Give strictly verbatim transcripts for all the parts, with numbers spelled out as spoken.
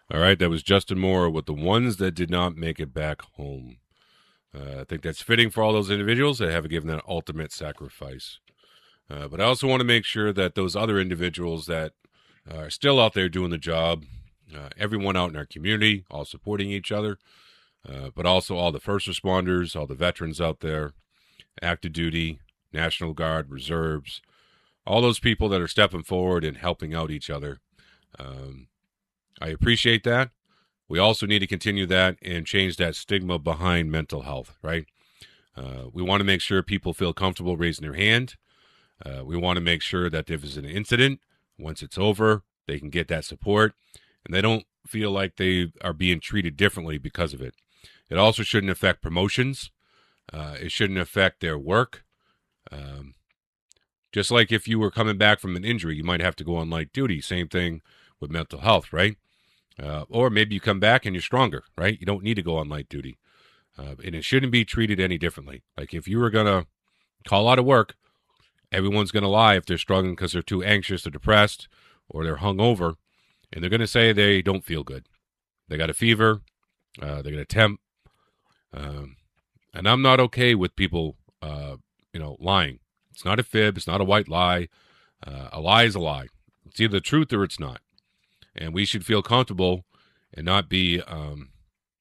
All right, that was Justin Moore with The Ones That Did Not Make It Back Home. Uh, I think that's fitting for all those individuals that have given that ultimate sacrifice. Uh, but I also want to make sure that those other individuals that are still out there doing the job, uh, everyone out in our community, all supporting each other, uh, but also all the first responders, all the veterans out there, active duty, National Guard, reserves, all those people that are stepping forward and helping out each other. Um, I appreciate that. We also need to continue that and change that stigma behind mental health, right? Uh, we want to make sure people feel comfortable raising their hand. Uh, we want to make sure that if there's an incident, once it's over, they can get that support and they don't feel like they are being treated differently because of it. It also shouldn't affect promotions. Uh, it shouldn't affect their work. Um, just like if you were coming back from an injury, you might have to go on light duty. Same thing with mental health, right? Uh, or maybe you come back and you're stronger, right? You don't need to go on light duty. Uh, and it shouldn't be treated any differently. Like if you were going to call out of work, everyone's going to lie if they're struggling because they're too anxious or depressed or they're hungover. And they're going to say they don't feel good. They got a fever. Uh, they got a temp. Um, and I'm not okay with people, uh, you know, lying. It's not a fib. It's not a white lie. Uh, a lie is a lie. It's either the truth or it's not. And we should feel comfortable and not be um,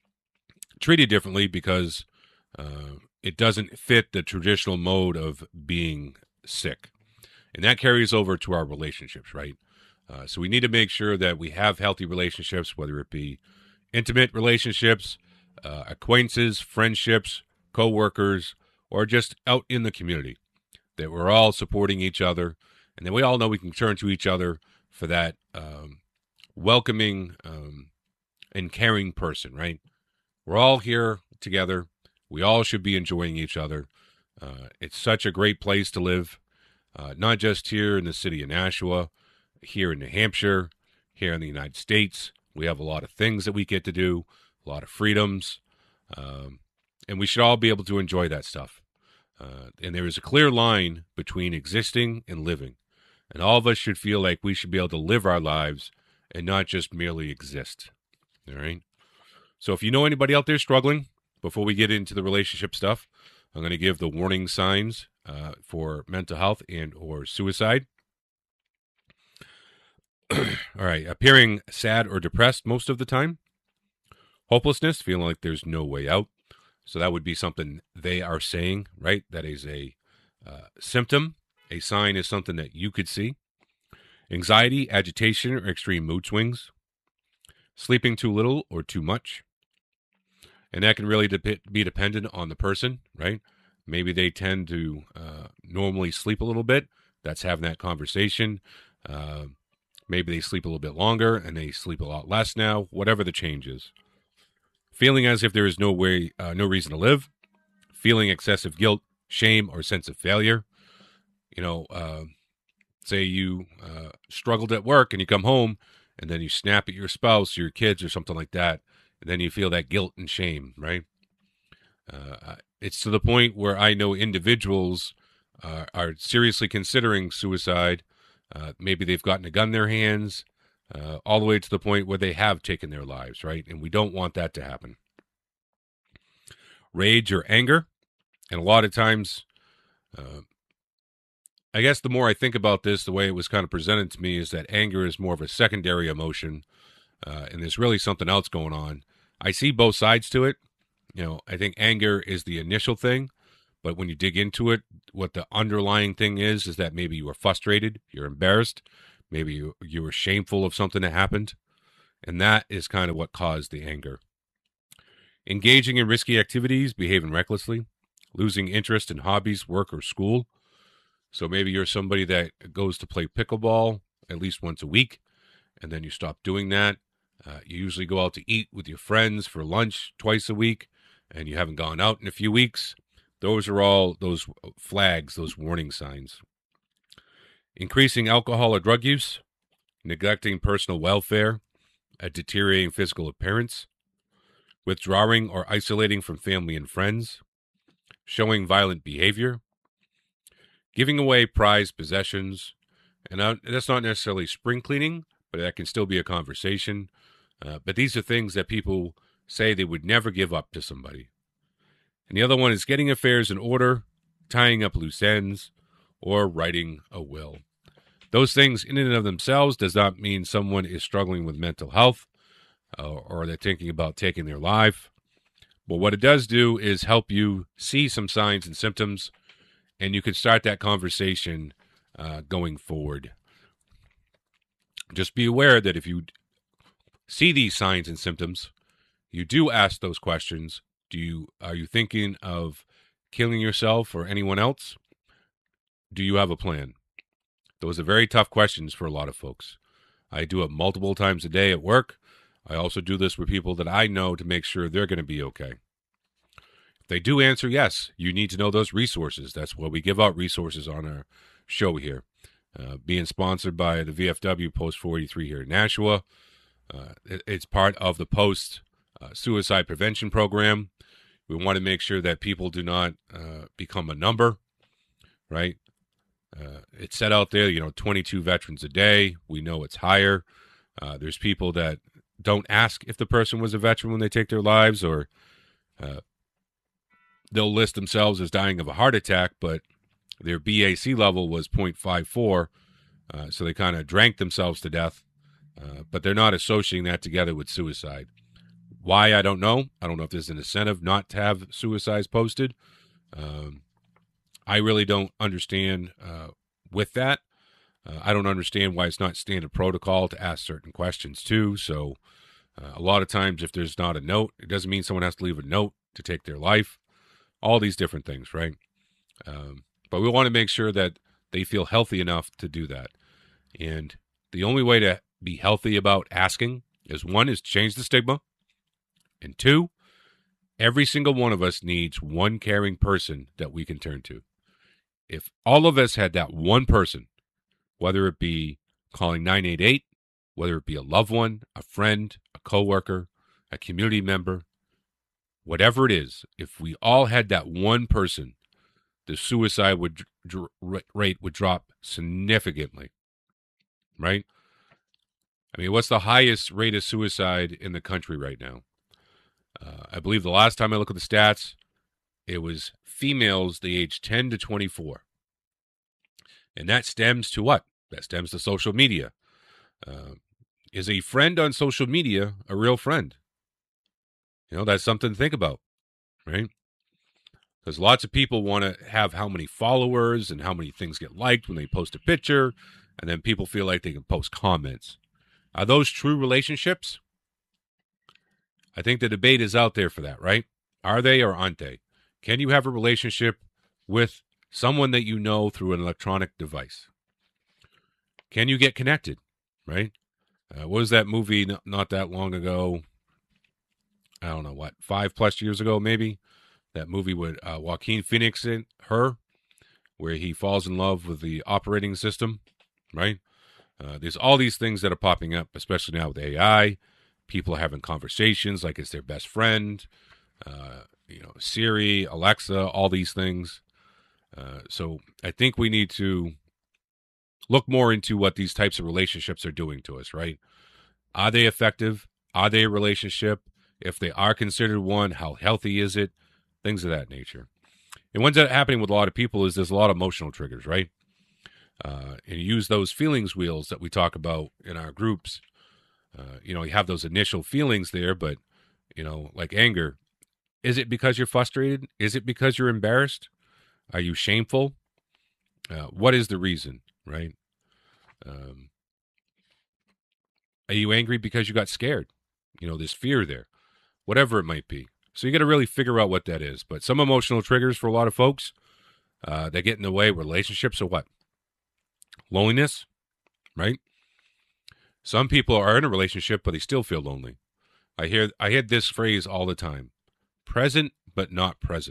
treated differently because uh, it doesn't fit the traditional mode of being sick. And that carries over to our relationships, right? Uh, so we need to make sure that we have healthy relationships, whether it be intimate relationships, uh, acquaintances, friendships, co-workers, or just out in the community, that we're all supporting each other and that we all know we can turn to each other for that um, welcoming um, and caring person, right? We're all here together. We all should be enjoying each other. Uh, it's such a great place to live, uh, not just here in the city of Nashua, here in New Hampshire, here in the United States. We have a lot of things that we get to do, a lot of freedoms, um, and we should all be able to enjoy that stuff. Uh, and there is a clear line between existing and living. And all of us should feel like we should be able to live our lives and not just merely exist. All right? So if you know anybody out there struggling, before we get into the relationship stuff, I'm going to give the warning signs uh, for mental health and or suicide. All right. Appearing sad or depressed most of the time. Hopelessness, feeling like there's no way out. So that would be something they are saying, right? That is a uh, symptom. A sign is something that you could see. Anxiety, agitation, or extreme mood swings. Sleeping too little or too much. And that can really de- be dependent on the person, right? Maybe they tend to uh, normally sleep a little bit. That's having that conversation. Uh, maybe they sleep a little bit longer and they sleep a lot less now, whatever the change is. Feeling as if there is no way, uh, no reason to live. Feeling excessive guilt, shame, or sense of failure. You know, uh, say you uh, struggled at work and you come home and then you snap at your spouse, your kids, or something like that. And then you feel that guilt and shame, right? Uh, it's to the point where I know individuals uh, are seriously considering suicide. Uh, maybe they've gotten a gun in their hands, uh, all the way to the point where they have taken their lives, right? And we don't want that to happen. Rage or anger. And a lot of times, uh, I guess the more I think about this, the way it was kind of presented to me is that anger is more of a secondary emotion. Uh, and there's really something else going on. I see both sides to it. You know, I think anger is the initial thing, but when you dig into it, what the underlying thing is, is that maybe you were frustrated, you're embarrassed, maybe you, you were shameful of something that happened, and that is kind of what caused the anger. Engaging in risky activities, behaving recklessly, losing interest in hobbies, work, or school. So maybe you're somebody that goes to play pickleball at least once a week, and then you stop doing that. Uh, you usually go out to eat with your friends for lunch twice a week, and you haven't gone out in a few weeks. Those are all those flags, those warning signs. Increasing alcohol or drug use, neglecting personal welfare, a deteriorating physical appearance, withdrawing or isolating from family and friends, showing violent behavior, giving away prized possessions, and that's not necessarily spring cleaning, but that can still be a conversation. Uh, but these are things that people say they would never give up to somebody. And the other one is getting affairs in order, tying up loose ends, or writing a will. Those things in and of themselves does not mean someone is struggling with mental health uh, or they're thinking about taking their life. But what it does do is help you see some signs and symptoms, and you can start that conversation uh, going forward. Just be aware that if you see these signs and symptoms, you do ask those questions. Do you are you thinking of killing yourself or anyone else? Do you have a plan? Those are very tough questions for a lot of folks. I do it multiple times a day at work. I also do this with people that I know to make sure they're going to be okay. If they do answer yes, you need to know those resources. That's why we give out resources on our show here. Uh, being sponsored by the V F W Post four eighty-three here in Nashua. Uh, it, it's part of the Post uh, Suicide Prevention Program. We want to make sure that people do not uh, become a number, right? Uh, it's set out there, you know, twenty-two veterans a day. We know it's higher. Uh, there's people that don't ask if the person was a veteran when they take their lives, or uh, they'll list themselves as dying of a heart attack, but their B A C level was point five four, uh, so they kind of drank themselves to death, uh, but they're not associating that together with suicide. Why, I don't know. I don't know if there's an incentive not to have suicides posted. Um, I really don't understand uh, with that. Uh, I don't understand why it's not standard protocol to ask certain questions too. So uh, a lot of times if there's not a note, it doesn't mean someone has to leave a note to take their life. All these different things, right? Um, but we want to make sure that they feel healthy enough to do that. And the only way to be healthy about asking is, one, is change the stigma. And two, every single one of us needs one caring person that we can turn to. If all of us had that one person, whether it be calling nine eight eight, whether it be a loved one, a friend, a coworker, a community member, whatever it is, if we all had that one person, the suicide would, dr- rate would drop significantly, right? I mean, what's the highest rate of suicide in the country right now? Uh, I believe the last time I looked at the stats, it was females the age ten to twenty-four. And that stems to what? That stems to social media. Uh, is a friend on social media a real friend? You know, that's something to think about, right? Because lots of people want to have how many followers and how many things get liked when they post a picture, and then people feel like they can post comments. Are those true relationships? I think the debate is out there for that, right? Are they or aren't they? Can you have a relationship with someone that you know through an electronic device? Can you get connected, right? Uh, what was that movie not, not that long ago? I don't know, what, five plus years ago maybe? That movie with uh, Joaquin Phoenix in Her, where he falls in love with the operating system, right? Uh, there's all these things that are popping up, especially now with A I. People are having conversations like it's their best friend. Uh, you know, Siri, Alexa, all these things. Uh, so I think we need to look more into what these types of relationships are doing to us, right? Are they effective? Are they a relationship? If they are considered one, how healthy is it? Things of that nature. And what's happening with a lot of people is there's a lot of emotional triggers, right? Uh, and you use those feelings wheels that we talk about in our groups. Uh, you know, you have those initial feelings there, but, you know, like anger. Is it because you're frustrated? Is it because you're embarrassed? Are you shameful? Uh, what is the reason, right? Um, are you angry because you got scared? You know, there's fear there, whatever it might be. So you got to really figure out what that is. But some emotional triggers for a lot of folks, uh, that get in the way of relationships are what? Loneliness, right? Some people are in a relationship, but they still feel lonely. I hear I hear this phrase all the time: present, but not present.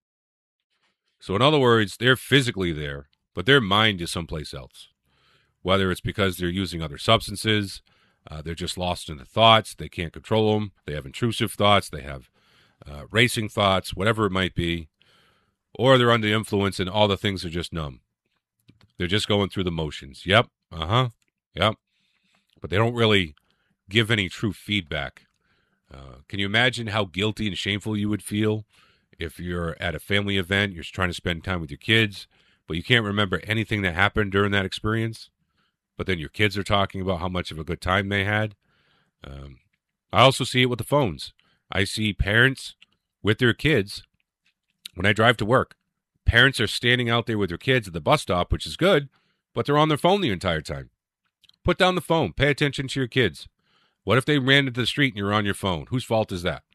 So in other words, they're physically there, but their mind is someplace else. Whether it's because they're using other substances, uh, they're just lost in the thoughts, they can't control them, they have intrusive thoughts, they have uh, racing thoughts, whatever it might be, or they're under influence and all the things are just numb. They're just going through the motions. Yep, uh-huh, yep. But they don't really give any true feedback. Uh, can you imagine how guilty and shameful you would feel if you're at a family event, you're trying to spend time with your kids, but you can't remember anything that happened during that experience, but then your kids are talking about how much of a good time they had? Um, I also see it with the phones. I see parents with their kids when I drive to work. Parents are standing out there with their kids at the bus stop, which is good, but they're on their phone the entire time. Put down the phone. Pay attention to your kids. What if they ran into the street and you're on your phone? Whose fault is that?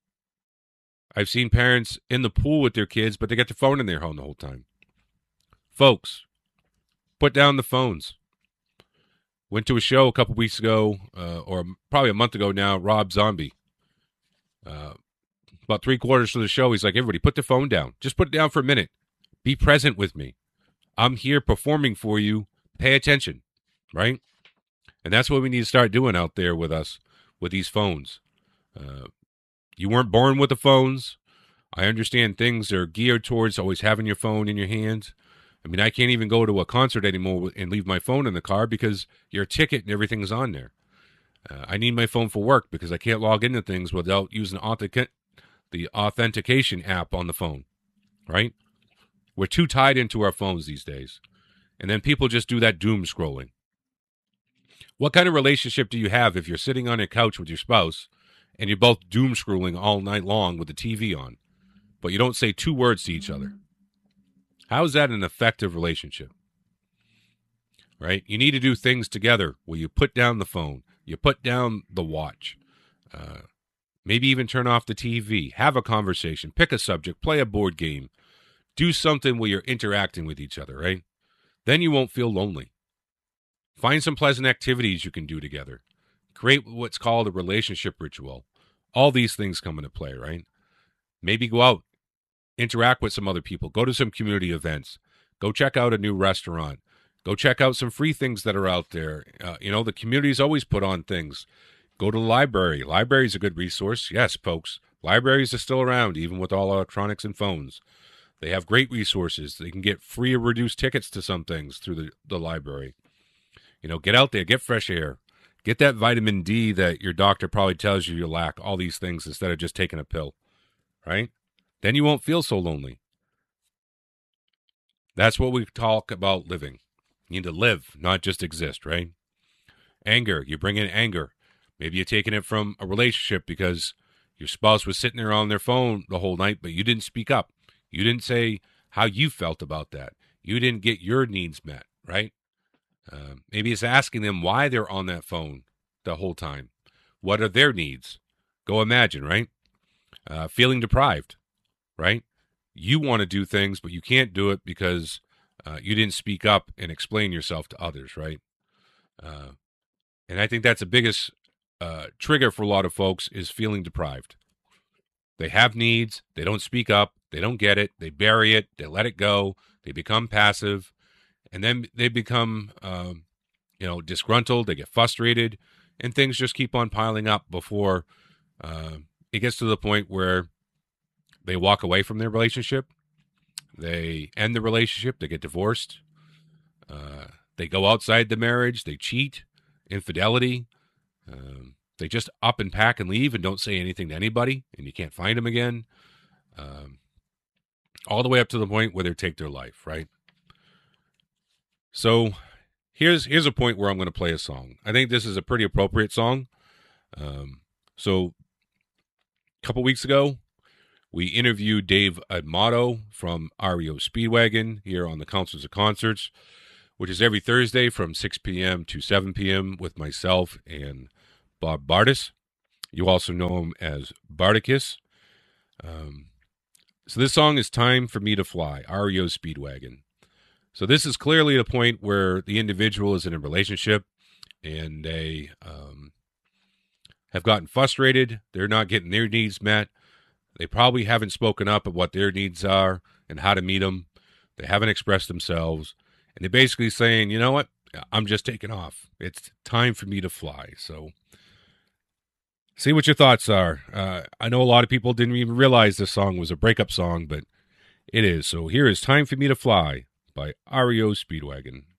I've seen parents in the pool with their kids, but they got their phone in their home the whole time. Folks, put down the phones. Went to a show a couple weeks ago, uh, or probably a month ago now, Rob Zombie. Uh, about three quarters of the show, he's like, everybody, put the phone down. Just put it down for a minute. Be present with me. I'm here performing for you. Pay attention, right? And that's what we need to start doing out there with us, with these phones. Uh, you weren't born with the phones. I understand things are geared towards always having your phone in your hands. I mean, I can't even go to a concert anymore and leave my phone in the car because your ticket and everything's on there. Uh, I need my phone for work because I can't log into things without using authentic- the authentication app on the phone, right? We're too tied into our phones these days. And then people just do that doom scrolling. What kind of relationship do you have if you're sitting on a couch with your spouse and you're both doom scrolling all night long with the T V on, but you don't say two words to each other? How is that an effective relationship? Right? You need to do things together where you put down the phone, you put down the watch, uh, maybe even turn off the T V, have a conversation, pick a subject, play a board game, do something where you're interacting with each other, right? Then you won't feel lonely. Find some pleasant activities you can do together. Create what's called a relationship ritual. All these things come into play, right? Maybe go out, interact with some other people, go to some community events, go check out a new restaurant, go check out some free things that are out there. Uh, you know, the communities always put on things. Go to the library. Library is a good resource. Yes, folks, libraries are still around, even with all electronics and phones. They have great resources. They can get free or reduced tickets to some things through the, the library. You know, get out there, get fresh air, get that vitamin D that your doctor probably tells you you lack, all these things instead of just taking a pill, right? Then you won't feel so lonely. That's what we talk about living. You need to live, not just exist, right? Anger, you bring in anger. Maybe you're taking it from a relationship because your spouse was sitting there on their phone the whole night, but you didn't speak up. You didn't say how you felt about that. You didn't get your needs met, right? Uh, maybe it's asking them why they're on that phone the whole time. What are their needs? Go imagine, right? Uh, feeling deprived, right? You want to do things, but you can't do it because uh, you didn't speak up and explain yourself to others, right? Uh, and I think that's the biggest uh, trigger for a lot of folks is feeling deprived. They have needs. They don't speak up. They don't get it. They bury it. They let it go. They become passive. And then they become, um, you know, disgruntled. They get frustrated. And things just keep on piling up before uh, it gets to the point where they walk away from their relationship. They end the relationship. They get divorced. Uh, they go outside the marriage. They cheat. Infidelity. Um, they just up and pack and leave and don't say anything to anybody. And you can't find them again. Um, all the way up to the point where they take their life, right? So here's here's a point where I'm going to play a song. I think this is a pretty appropriate song. Um, so a couple weeks ago, we interviewed Dave Admato from R E O Speedwagon here on the Counselors of Concerts, which is every Thursday from six p.m. to seven p.m. with myself and Bob Bardis. You also know him as Bardicus. Um, so this song is Time for Me to Fly, R E O Speedwagon. So this is clearly a point where the individual is in a relationship and they um, have gotten frustrated. They're not getting their needs met. They probably haven't spoken up of what their needs are and how to meet them. They haven't expressed themselves. And they're basically saying, you know what? I'm just taking off. It's time for me to fly. So see what your thoughts are. Uh, I know a lot of people didn't even realize this song was a breakup song, but it is. So here is Time for Me to Fly by R E O Speedwagon.